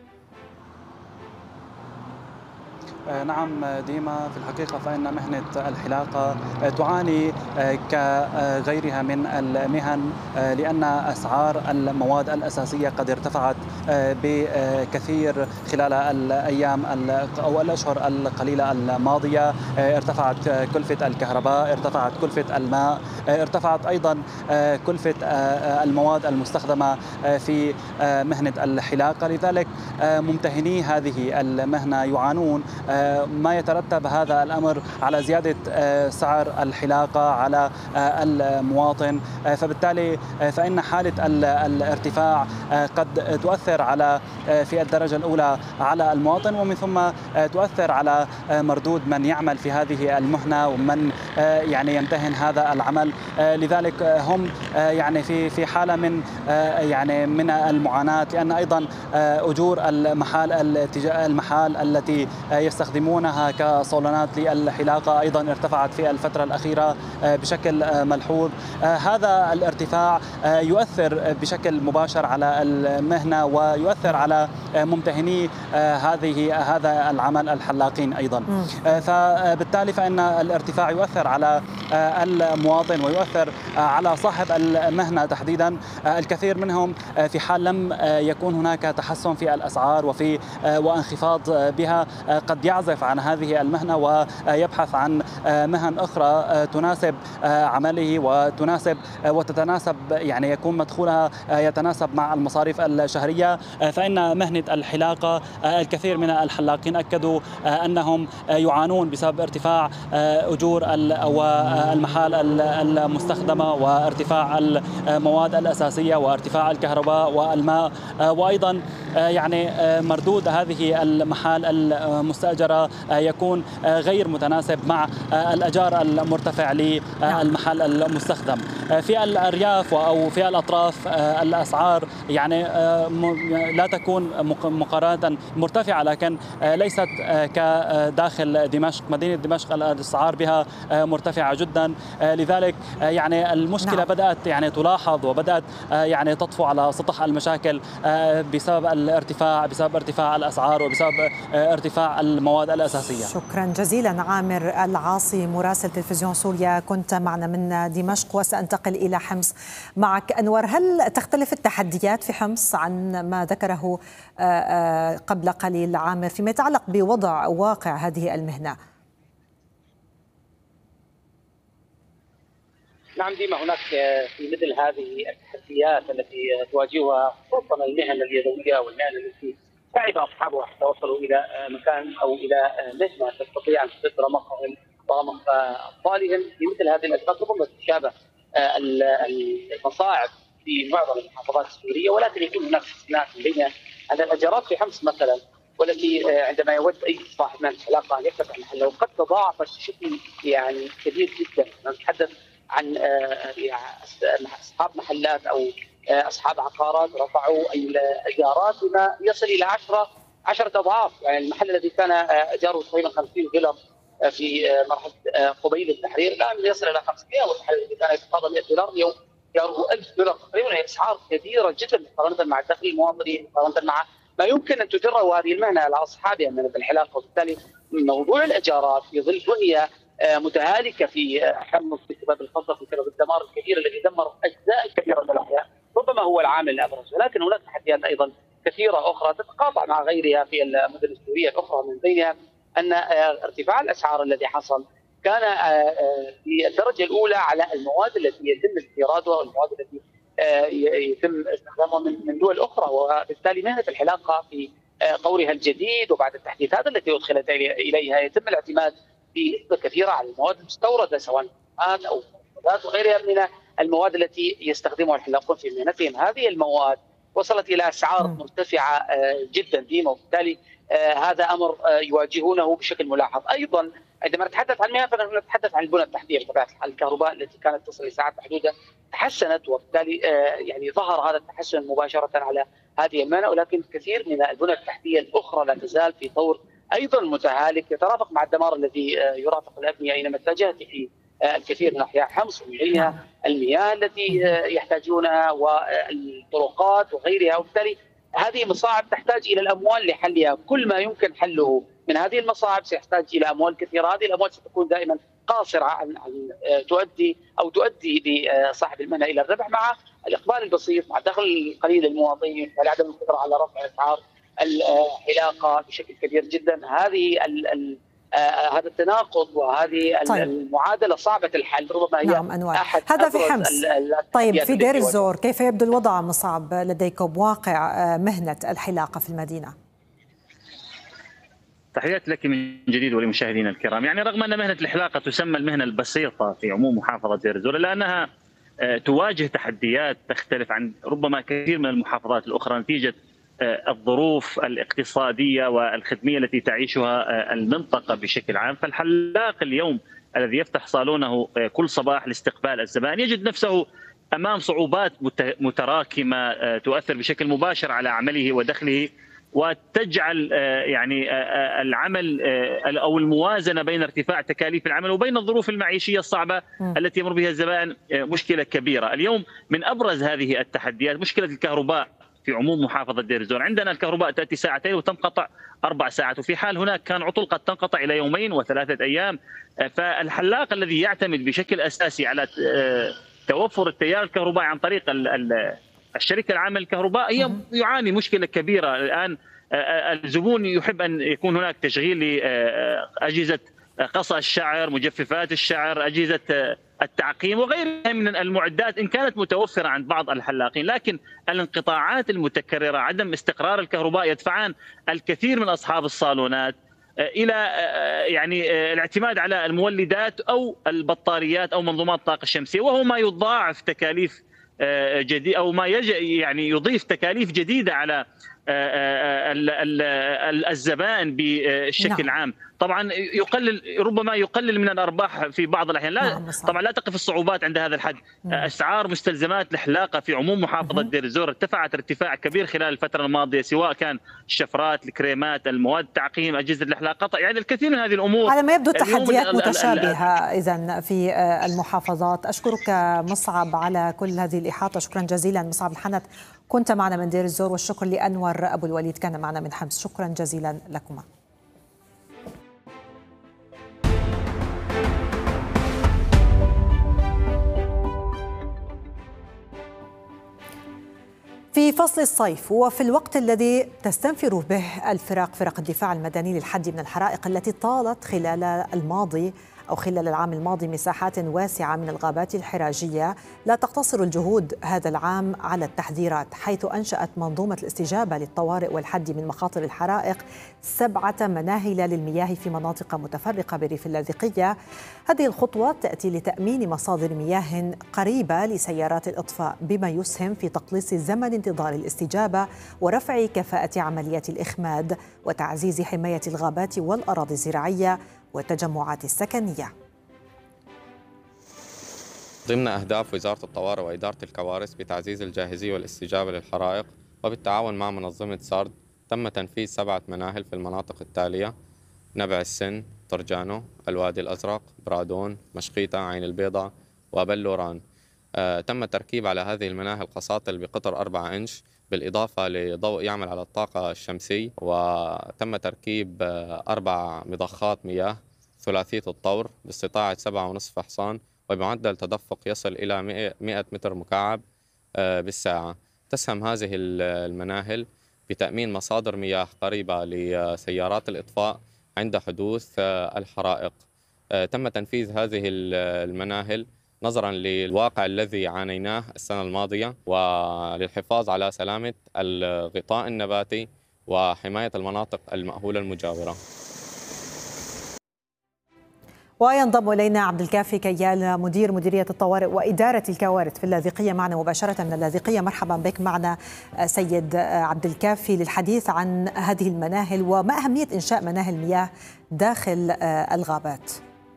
نعم ديما، في الحقيقة فإن مهنة الحلاقة تعاني كغيرها من المهن، لأن أسعار المواد الأساسية قد ارتفعت بكثير خلال الأيام أو الأشهر القليلة الماضية. ارتفعت كلفة الكهرباء، ارتفعت كلفة الماء، ارتفعت أيضا كلفة المواد المستخدمة في مهنة الحلاقة. لذلك ممتهني هذه المهنة يعانون، ما يترتب هذا الأمر على زيادة سعر الحلاقة على المواطن، فبالتالي فإن حالة الارتفاع قد تؤثر على في الدرجة الأولى على المواطن، ومن ثم تؤثر على مردود من يعمل في هذه المهنة ومن يعني يمتهن هذا العمل. لذلك هم يعني في في حالة من يعني من المعاناة، لأن أيضا أجور المحال المحال التي يستخدم يستخدمونها كصالونات للحلاقة أيضا ارتفعت في الفترة الأخيرة بشكل ملحوظ. هذا الارتفاع يؤثر بشكل مباشر على المهنة ويؤثر على ممتهني هذه هذا العمل الحلاقين أيضا. فبالتالي فإن الارتفاع يؤثر على المواطن ويؤثر على صاحب المهنة تحديدا. الكثير منهم في حال لم يكون هناك تحسن في الأسعار وفي وانخفاض بها قد يعزف عن هذه المهنة ويبحث عن مهن أخرى تناسب عمله وتناسب وتتناسب يعني يكون مدخولها يتناسب مع المصاريف الشهرية. فإن مهنة الحلاقة الكثير من الحلاقين أكدوا أنهم يعانون بسبب ارتفاع أجور والمحال المستخدمة وارتفاع المواد الأساسية وارتفاع الكهرباء والماء، وأيضا يعني مردود هذه المحال المستأجرة يكون غير متناسب مع الأجار المرتفع للمحل المستخدم. في الأرياف أو في الأطراف الأسعار يعني لا تكون مقارنة مرتفعة، لكن ليست كداخل دمشق. مدينة دمشق الأسعار بها مرتفعة جدا، لذلك يعني المشكلة نعم. بدأت يعني تلاحظ وبدأت يعني تطفو على سطح المشاكل بسبب الارتفاع بسبب ارتفاع الأسعار وبسبب ارتفاع المواد الأساسية.
شكرا جزيلا عامر العاصي مراسل تلفزيون سوريا، كنت معنا من دمشق. وسأنتقل إلى حمص معك أنور. هل تختلف التحديات في حمص عن ما ذكره قبل قليل عامر فيما يتعلق بوضع واقع هذه المهنة؟
نعم ديما، هناك في مثل هذه التحديات التي تواجهها خصوصا المهن اليدويه والمهن التي تعب اصحابها حتى وصلوا الى مكان او الى مهنه تستطيع ان تسد رمقهم ورمق اطفالهم. في مثل هذه الاسباب ربما تتشابه المصاعب في معظم المحافظات السوريه، ولكن يكون هناك استثناء بين ان الاجارات في حمص مثلا، والتي عندما يود اي صاحب من الحلاقه ان يفتح محله قد تضاعفت بشكل يعني كبير جدا. نتحدث عن اصحاب محلات او اصحاب عقارات رفعوا الايجارات بما يصل الى عشرة عشرة اضعاف. يعني المحل الذي كان ايجاره تقريبا خمسين دولار في مرحله قبيل التحرير الان يصل الى خمسمائة، والمحل الذي كان يتقاضى مئة دولار اليوم ايجاره ألف دولار تقريبا. هي اسعار كبيره جدا مقارنه مع دخل المواطنين، مقارنه مع ما يمكن ان تدره هذه المهنه على اصحابها من الحلاقه. وبالتالي موضوع الايجارات في ظل رؤيه متهالكه في حمص بسبب الفضه بسبب الدمار الكبير الذي دمر اجزاء كبيره من الاحياء ربما هو العامل الابرز، ولكن هناك تحديات ايضا كثيره اخرى تتقاطع مع غيرها في المدن السوريه الاخرى. من بينها ان ارتفاع الاسعار الذي حصل كان في الدرجه الاولى على المواد التي يتم استيرادها والمواد التي يتم استخدامها من دول اخرى، وبالتالي مهنه الحلاقه في طورها الجديد وبعد التحديثات التي ادخلت اليها يتم الاعتماد بنسبه كثيره على المواد المستورده سواء او وغيرها من المواد التي يستخدمها الحلاقون في مهنتهم. هذه المواد وصلت الى اسعار مرتفعه جدا ديما، وبالتالي هذا امر يواجهونه بشكل ملاحظ. ايضا عندما نتحدث عن مهن فنحن نتحدث عن البنى التحتيه بطبيعه الحال. الكهرباء التي كانت تصل لساعات محدوده تحسنت، وبالتالي يعني ظهر هذا التحسن مباشره على هذه المهنه، ولكن كثير من البنى التحتيه الاخرى لا تزال في طور ايضا متهالك يترافق مع الدمار الذي يرافق الابنيه اينما اتجهت في الكثير من احياء حمص، ومن بينها المياه التي يحتاجونها والطرقات وغيرها. وبالتالي هذه مصاعب تحتاج الى الاموال لحلها. كل ما يمكن حله من هذه المصاعب سيحتاج الى اموال كثيره. هذه الاموال ستكون دائما قاصره عن عن تؤدي او تؤدي لصاحب المهنه الى الربح، مع الاقبال البسيط، مع الدخل القليل للمواطنين، وعدم القدره على رفع اسعار الحلاقه بشكل كبير جدا. هذه ال ال آه هذا التناقض وهذه طيب. المعادله صعبه الحل ربما هي
نعم أنور. أحد هذا في حمص. طيب في دير الزور كيف يبدو الوضع مصعب لديكم واقع مهنه الحلاقه في المدينه؟
تحياتي لك من جديد ولمشاهدينا الكرام. يعني رغم ان مهنه الحلاقه تسمى المهنه البسيطه في عموم محافظه دير الزور، الا انها تواجه تحديات تختلف عن ربما كثير من المحافظات الاخرى نتيجه الظروف الاقتصادية والخدمية التي تعيشها المنطقة بشكل عام. فالحلاق اليوم الذي يفتح صالونه كل صباح لاستقبال الزبائن يجد نفسه أمام صعوبات متراكمة تؤثر بشكل مباشر على عمله ودخله. وتجعل يعني العمل أو الموازنة بين ارتفاع تكاليف العمل وبين الظروف المعيشية الصعبة التي يمر بها الزبائن مشكلة كبيرة. اليوم من أبرز هذه التحديات مشكلة الكهرباء في عموم محافظة دير الزور. عندنا الكهرباء تأتي ساعتين وتنقطع أربع ساعات، وفي حال هناك كان عطل قد تنقطع إلى يومين وثلاثة أيام. فالحلاق الذي يعتمد بشكل أساسي على توفر التيار الكهربائي عن طريق الشركة العامة للكهرباء هي يعاني مشكلة كبيرة. الآن الزبون يحب أن يكون هناك تشغيل لأجهزة قص الشعر، مجففات الشعر، أجهزة التعقيم وغيرها من المعدات إن كانت متوفرة عند بعض الحلاقين، لكن الانقطاعات المتكررة، عدم استقرار الكهرباء يدفعان الكثير من أصحاب الصالونات إلى يعني الاعتماد على المولدات أو البطاريات أو منظومات الطاقة الشمسية، وهو ما يضاعف تكاليف جديد أو ما يعني يضيف تكاليف جديدة على الزبائن بشكل نعم. عام. طبعا يقلل ربما يقلل من الارباح في بعض الاحيان. لا نعم. طبعا لا تقف الصعوبات عند هذا الحد. نعم. اسعار مستلزمات الحلاقه في عموم محافظه دير الزور ارتفعت ارتفاع كبير خلال الفتره الماضيه، سواء كان الشفرات، الكريمات، المواد التعقيم، اجهزه الاحلاق، يعني الكثير من هذه الامور.
على ما يبدو التحديات متشابهه اذا في المحافظات. اشكرك مصعب على كل هذه الاحاطه، شكرا جزيلا. مصعب الحنت كنت معنا من دير الزور، والشكر لأنور أبو الوليد كان معنا من حمص. شكرا جزيلا لكما. في فصل الصيف وفي الوقت الذي تستنفر به الفرق فرق الدفاع المدني للحد من الحرائق التي طالت خلال الماضي أو خلال العام الماضي مساحات واسعة من الغابات الحراجية، لا تقتصر الجهود هذا العام على التحذيرات، حيث أنشأت منظومة الاستجابة للطوارئ والحد من مخاطر الحرائق سبعة مناهل للمياه في مناطق متفرقة بريف اللاذقية. هذه الخطوة تأتي لتأمين مصادر مياه قريبة لسيارات الإطفاء، بما يسهم في تقليص زمن انتظار الاستجابة ورفع كفاءة عمليات الإخماد وتعزيز حماية الغابات والأراضي الزراعية والتجمعات السكنية.
ضمن أهداف وزارة الطوارئ وإدارة الكوارث بتعزيز الجاهزية والاستجابة للحرائق، وبالتعاون مع منظمة سارد، تم تنفيذ سبعة مناهل في المناطق التالية: نبع السن، طرجانو، الوادي الأزرق، برادون، مشقيطة، عين البيضاء، وبلوران. آه تم التركيب على هذه المناهل قساطل بقطر أربعة إنش، بالإضافة لضوء يعمل على الطاقة الشمسية، وتم تركيب أربع مضخات مياه ثلاثية الطور باستطاعة سبعة ونصف حصان وبمعدل تدفق يصل إلى مئة متر مكعب بالساعة. تسهم هذه المناهل بتأمين مصادر مياه قريبة لسيارات الإطفاء عند حدوث الحرائق. تم تنفيذ هذه المناهل نظرا للواقع الذي عانيناه السنة الماضية، وللحفاظ على سلامة الغطاء النباتي وحماية المناطق المأهولة المجاورة.
وينضم إلينا عبد الكافي كيال، مدير مديرية الطوارئ وإدارة الكوارث في اللاذقية، معنا مباشرة من اللاذقية. مرحبا بك معنا سيد عبد الكافي للحديث عن هذه المناهل وما أهمية إنشاء مناهل مياه داخل الغابات.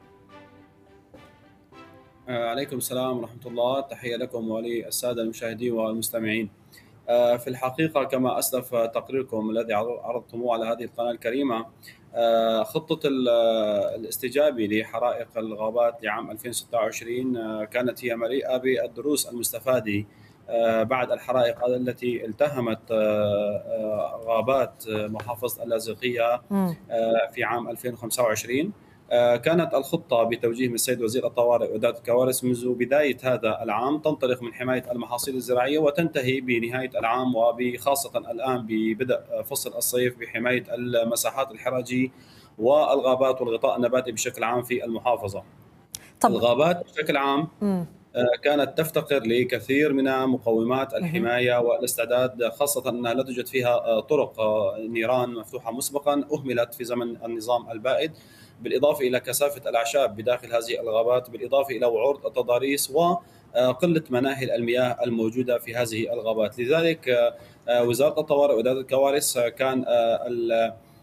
عليكم السلام ورحمة الله، تحية لكم وللسادة المشاهدين والمستمعين. في الحقيقة كما أسلف تقريركم الذي عرضتموه على هذه القناة الكريمة، خطة الاستجابة لحرائق الغابات لعام ألفين وستة وعشرين كانت هي مليئة بالدروس المستفادة بعد الحرائق التي التهمت غابات محافظة اللاذقية في عام ألفين وخمسة وعشرين. كانت الخطة بتوجيه من السيد وزير الطوارئ وإدارة الكوارث منذ بداية هذا العام تنطلق من حماية المحاصيل الزراعية وتنتهي بنهاية العام، وبخاصة الآن ببدء فصل الصيف بحماية المساحات الحراجية والغابات والغطاء النباتي بشكل عام في المحافظة. طب. الغابات بشكل عام م. كانت تفتقر لكثير من مقومات الحماية والاستعداد، خاصة أنها لا توجد فيها طرق نيران مفتوحة مسبقا أهملت في زمن النظام البائد، بالإضافة إلى كثافة الأعشاب بداخل هذه الغابات، بالإضافة إلى وعور التضاريس وقلة مناهل المياه الموجودة في هذه الغابات. لذلك وزارة الطوارئ وإدارة الكوارث كان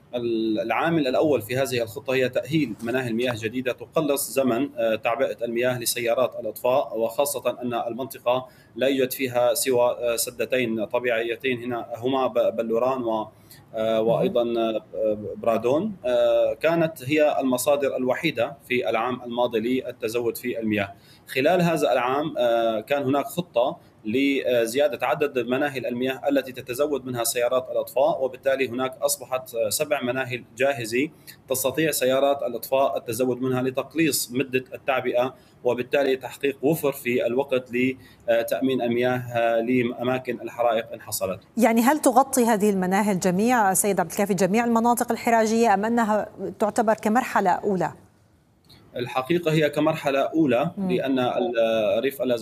العامل الأول في هذه الخطة هي تأهيل مناهل مياه جديدة تقلص زمن تعبئة المياه لسيارات الإطفاء، وخاصة أن المنطقة لا يوجد فيها سوى سدتين طبيعيتين هنا هما بلوران و وأيضا برادون، كانت هي المصادر الوحيدة في العام الماضي للتزود في المياه. خلال هذا العام كان هناك خطة لزيادة عدد مناهل المياه التي تتزود منها سيارات الإطفاء، وبالتالي هناك أصبحت سبع مناهل جاهزة تستطيع سيارات الإطفاء التزود منها لتقليص مدة التعبئة، وبالتالي تحقيق وفر في الوقت لتأمين المياه لأماكن الحرائق إن حصلت.
يعني هل تغطي هذه المناهل جميع سيد عبد الكافي جميع المناطق الحراجية أم أنها تعتبر كمرحلة أولى؟
الحقيقة هي كمرحلة أولى، لأن الريف